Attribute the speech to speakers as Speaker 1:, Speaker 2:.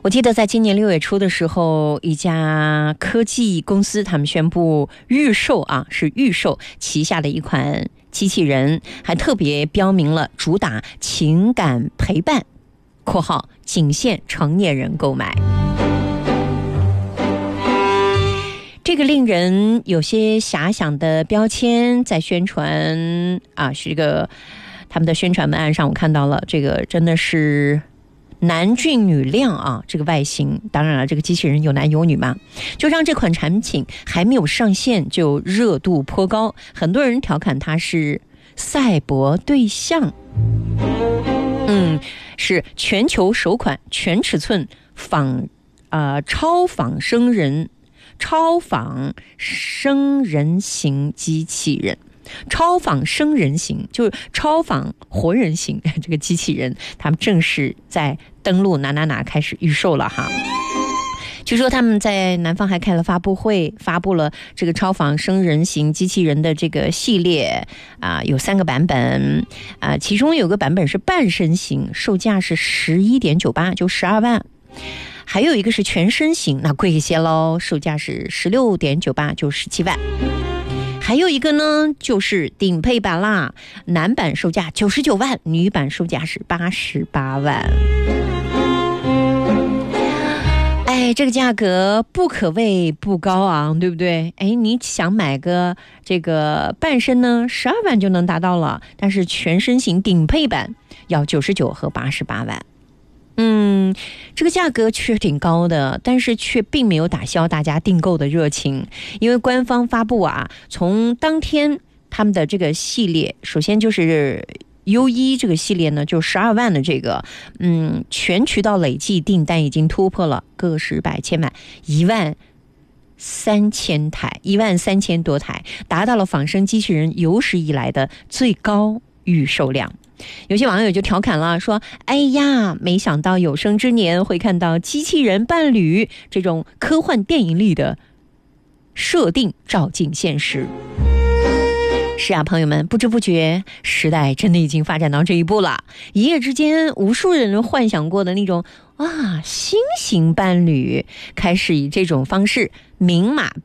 Speaker 1: 我记得在今年6月初的时候，一家科技公司他们宣布预售是预售旗下的一款机器人，还特别标明了主打情感陪伴（括号仅限成年人购买）。这个令人有些遐想的标签在宣传是这个他们的宣传文案上，我看到了，这个真的是男俊女靓这个外形，当然了，这个机器人有男有女嘛，就让这款产品还没有上线就热度颇高，很多人调侃它是赛博对象。是全球首款全尺寸超仿生人形机器人。超仿生人形就是超仿活人形，这个机器人他们正式在登陆哪开始预售了哈。据说他们在南方还开了发布会，发布了这个超仿生人形机器人的这个系列有3个版本其中有个版本是半身型，售价是11.98，就12万。还有一个是全身型，那贵一些咯，售价是16.98，就17万。还有一个呢，就是顶配版啦，男版售价99万，女版售价是88万。这个价格不可谓不高昂，对不对？你想买个这个半身呢，12万就能达到了，但是全身型顶配版要99和88万。这个价格确实挺高的，但是却并没有打消大家订购的热情，因为官方发布从当天他们的这个系列，首先就是U1这个系列呢，就12万的这个，全渠道累计订单已经突破了个十百千万13000台，13000多台，达到了仿生机器人有史以来的最高预售量。有些网友就调侃了，说哎呀，没想到有生之年会看到机器人伴侣这种科幻电影里的设定照进现实。是啊，朋友们，不知不觉时代真的已经发展到这一步了，一夜之间无数人幻想过的那种新型伴侣开始以这种方式明码